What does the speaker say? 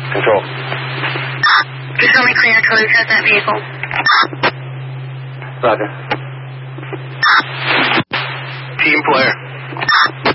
Control. Just let me clear codes at that vehicle. Roger. Team player.